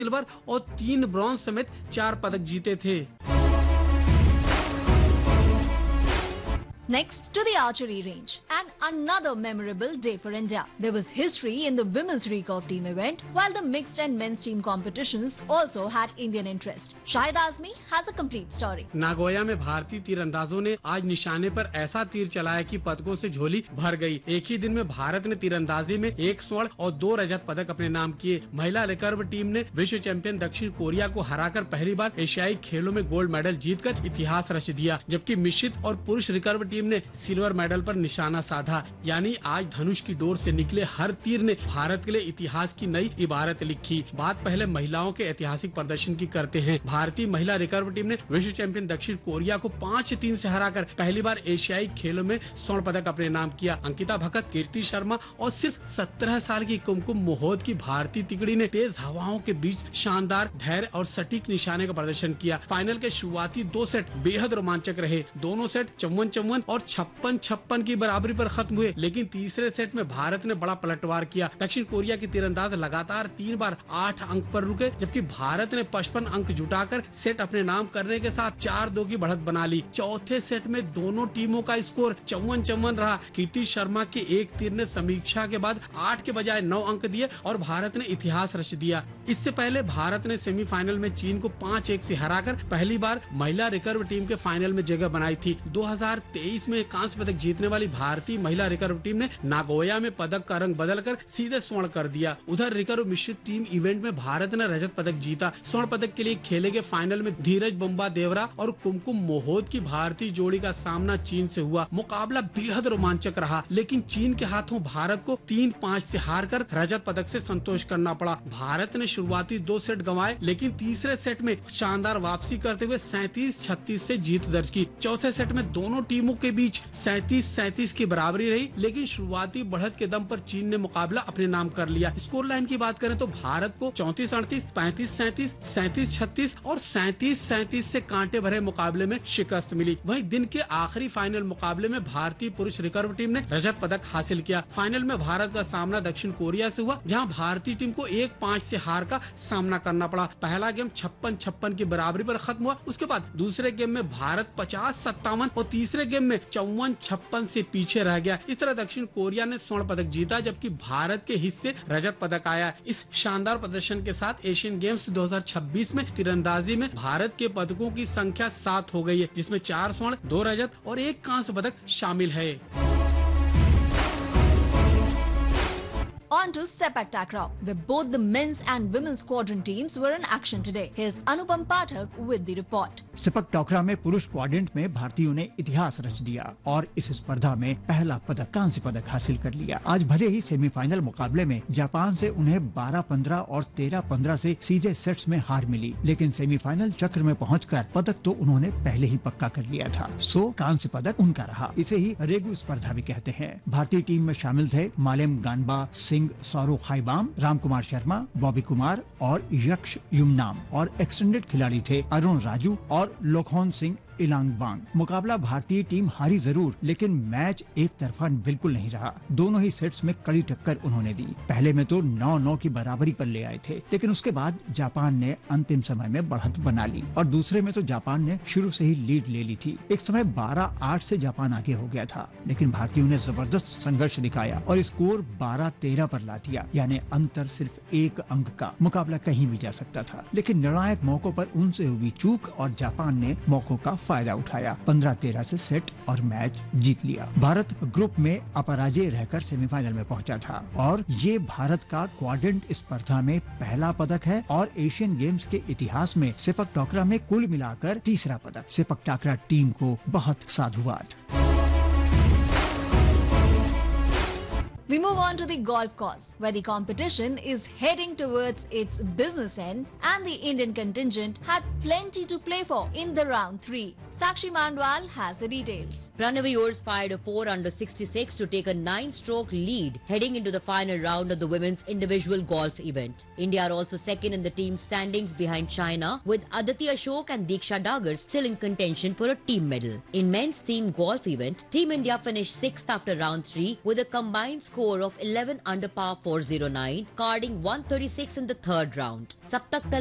Silver और 3 bronze समेत 4 पदक जीते थे। Next to the archery range, and another memorable day for India. There was history in the women's recurve team event, while the mixed and men's team competitions also had Indian interest. Shahid Azmi has a complete story. Nagoya में भारतीय तीरंदाजों ने आज निशाने पर ऐसा तीर चलाया कि पदकों से झोली भर गई। एक ही दिन में भारत ने तीरंदाजी में 1 स्वर्ण और 2 रजत पदक अपने नाम किए। महिला रिकर्व टीम ने विश्व चैंपियन दक्षिण कोरिया को हराकर पहली बार एशियाई खेलों में गोल्ड मेडल जीतकर इतिहास रच दिया, जबकि मिश्रित और पुरुष रिकर्व टीम ने सिल्वर मेडल पर निशाना साधा। यानी आज धनुष की डोर से निकले हर तीर ने भारत के लिए इतिहास की नई इबारत लिखी। बात पहले महिलाओं के ऐतिहासिक प्रदर्शन की करते हैं। भारतीय महिला रिकर्व टीम ने विश्व चैंपियन दक्षिण कोरिया को 5-3 से हराकर पहली बार एशियाई खेलों में स्वर्ण पदक अपने नाम किया। अंकिता भगत, कीर्ति शर्मा और सिर्फ 17 साल की कुमकुम मोहोद की भारतीय तिकड़ी ने तेज हवाओं के बीच शानदार धैर्य और सटीक निशाने का प्रदर्शन किया। फाइनल के शुरुआती 2 सेट बेहद रोमांचक रहे। दोनों सेट 54-54 और 56-56 की बराबरी पर खत्म हुए, लेकिन तीसरे सेट में भारत ने बड़ा पलटवार किया। दक्षिण कोरिया के तीरंदाज लगातार 3 बार 8 अंक पर रुके, जबकि भारत ने 55 अंक जुटाकर सेट अपने नाम करने के साथ 4-2 की बढ़त बना ली। चौथे सेट में दोनों टीमों का स्कोर 54-54 रहा। कीर्ति शर्मा के एक तीर ने समीक्षा के बाद 8 के बजाय 9 अंक दिए और भारत ने इतिहास रच दिया। इससे पहले भारत ने सेमीफाइनल में चीन को 5-1 से हराकर पहली बार महिला रिकर्व टीम के फाइनल में जगह बनाई थी। 2023 में कांस्य पदक जीतने वाली भारतीय महिला रिकर्व टीम ने नागोया में पदक का रंग बदलकर सीधे स्वर्ण कर दिया। उधर रिकर्व मिश्रित टीम इवेंट में भारत ने रजत पदक जीता। स्वर्ण पदक के लिए खेले गए फाइनल में धीरज बम्बा देवरा और कुमकुम मोहोद की भारतीय जोड़ी का सामना चीन से हुआ। मुकाबला बेहद रोमांचक रहा, लेकिन चीन के हाथों भारत को 3-5 से हारकर रजत पदक से संतोष करना पड़ा। भारत ने शुरुआती 2 सेट गंवाए, लेकिन तीसरे सेट में शानदार वापसी करते हुए 37-36 से जीत दर्ज की। चौथे सेट में दोनों टीमों के बीच 37-37 की बराबरी रही, लेकिन शुरुआती बढ़त के दम पर चीन ने मुकाबला अपने नाम कर लिया। स्कोर लाइन की बात करें तो भारत को 34-38, 35-37, 37-36 और 37-37 से कांटे भरे मुकाबले में शिकस्त मिली। वहीं दिन के आखिरी फाइनल मुकाबले में भारतीय पुरुष रिकर्व टीम ने रजत पदक हासिल किया। फाइनल में भारत का सामना दक्षिण कोरिया से हुआ, जहां भारतीय टीम को 1-5 से हार का सामना करना पड़ा। पहला गेम 56-56 की बराबरी पर खत्म हुआ। उसके बाद दूसरे गेम में भारत 50-57 और तीसरे गेम में 54-56 से पीछे रह गया। इस तरह दक्षिण कोरिया ने स्वर्ण पदक जीता, जबकि भारत के हिस्से रजत पदक आया। इस शानदार प्रदर्शन के साथ एशियन गेम्स 2026 में तीरंदाजी में भारत के पदकों की संख्या 7 हो गई है, जिसमें 4 स्वर्ण, 2 रजत और 1 कांस्य पदक शामिल है। On to Sepak Takraw, where both the men's and women's quadrant teams were in action today. Here's Anupam Pathak with the report. Sepak टाकरा में पुरुष क्वाड्रेंट में भारतीयों ने इतिहास रच दिया और इस स्पर्धा में पहला पदक कांस्य पदक हासिल कर लिया। आज भले ही सेमीफाइनल मुकाबले में जापान से उन्हें 12-15 और 13-15 से सीधे सेट्स में हार मिली, लेकिन सेमीफाइनल चक्र में पहुंचकर पदक तो उन्होंने पहले ही पक्का कर लिया था। सो कांस्य पदक उनका रहा। इसे ही रेगु स्पर्धा भी कहते हैं। भारतीय टीम में शामिल थे मालेम गानबा, सिंह, सौरव खाइबाम, रामकुमार शर्मा, बॉबी कुमार और यक्ष युमनाम, और एक्सटेंडेड खिलाड़ी थे अरुण राजू और लोखोन सिंह इलांगबांग। मुकाबला भारतीय टीम हारी जरूर, लेकिन मैच एक तरफा बिल्कुल नहीं रहा। दोनों ही सेट्स में कड़ी टक्कर उन्होंने दी। पहले में तो 9-9 की बराबरी पर ले आए थे, लेकिन उसके बाद जापान ने अंतिम समय में बढ़त बना ली और दूसरे में तो जापान ने शुरू से ही लीड ले ली थी। एक समय 12-8 से जापान आगे हो गया था, लेकिन भारतीयों ने जबरदस्त संघर्ष दिखाया और स्कोर 12-13 पर ला दिया, यानी अंतर सिर्फ 1 अंक का। मुकाबला कहीं भी जा सकता था, लेकिन निर्णायक मौकों पर उनसे हुई चूक और जापान ने मौकों का फायदा उठाया। 15-13 से सेट और मैच जीत लिया। भारत ग्रुप में अपराजय रहकर सेमीफाइनल में पहुंचा था और ये भारत का क्वाड्रेंट स्पर्धा में पहला पदक है और एशियन गेम्स के इतिहास में सेपक टाकरा में कुल मिलाकर तीसरा पदक। सेपक टाकरा टीम को बहुत साधुवाद। We move on to the golf course, where the competition is heading towards its business end and the Indian contingent had plenty to play for in the round 3. Sakshi Mandwal has the details. Pranavi Ors fired a 4 under 66 to take a 9-stroke lead heading into the final round of the women's individual golf event. India are also second in the team standings behind China, with Aditi Ashok and Diksha Dagar still in contention for a team medal. In men's team golf event, Team India finished 6th after round 3 with a combined score score of 11 under par 409, carding 136 in the third round. Saptak